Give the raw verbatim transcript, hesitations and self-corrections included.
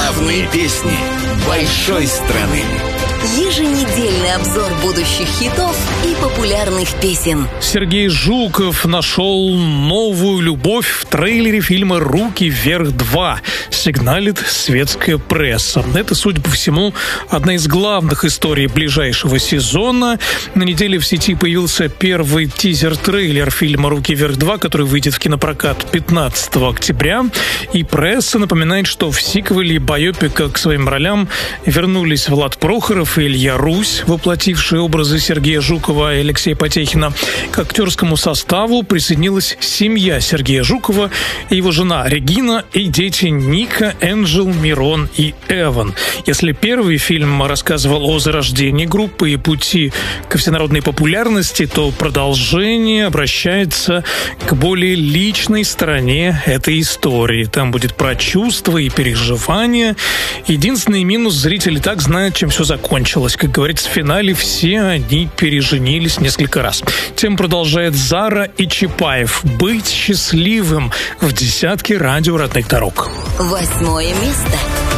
Главные песни большой страны. Еженедельный обзор будущих хитов и популярных песен. Сергей Жуков нашел новую любовь в трейлере фильма «Руки вверх два», сигналит светская пресса. Это, судя по всему, одна из главных историй ближайшего сезона. На неделе в сети появился первый тизер-трейлер фильма «Руки вверх два», который выйдет в кинопрокат пятнадцатого октября. И пресса напоминает, что в сиквеле байопика к своим ролям вернулись Влад Прохоров и Илья Русь, воплотившие образы Сергея Жукова и Алексея Потехина. К актерскому составу присоединилась семья Сергея Жукова и его жена Регина и дети Ника, Энджел, Мирон и Эван. Если первый фильм рассказывал о зарождении группы и пути ко всенародной популярности, то продолжение обращается к более личной стороне этой истории. Там будет про чувства и переживания. Единственный минус — зрители так знают, чем все закончилось. Как говорится, в финале все они переженились несколько раз. Тем продолжает Зара и Чапаев. «Быть счастливым» в десятке радио родных дорог. Восьмое место.